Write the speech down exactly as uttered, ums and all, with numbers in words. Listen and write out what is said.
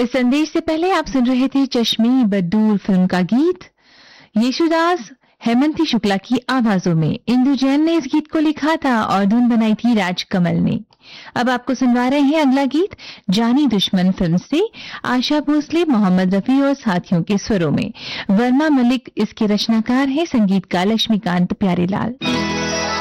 इस संदेश से पहले आप सुन रहे थे चश्मे बदूर फिल्म का गीत। येशुदास हेमंती शुक्ला की आवाजों में। इंदु जैन ने इस गीत को लिखा था और धुन बनाई थी राजकमल ने। अब आपको सुनवा रहे हैं अगला गीत जानी दुश्मन फिल्म से। आशा भोसले, मोहम्मद रफी और साथियों के स्वरों में। वर्मा मलिक इसके रचनाकार हैं, संगीतकार लक्ष्मीकांत प्यारेलाल।